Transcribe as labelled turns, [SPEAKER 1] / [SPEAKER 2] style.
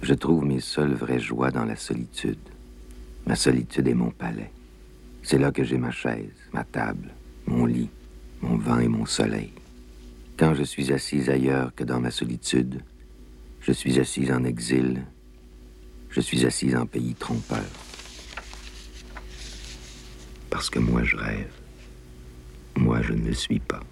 [SPEAKER 1] Je trouve mes seules vraies joies dans la solitude. Ma solitude est mon palais. C'est là que j'ai ma chaise, ma table, mon lit, mon vent et mon soleil. Quand je suis assise ailleurs que dans ma solitude, je suis assise en exil, je suis assise en pays trompeur. Parce que moi je rêve, moi je ne le suis pas.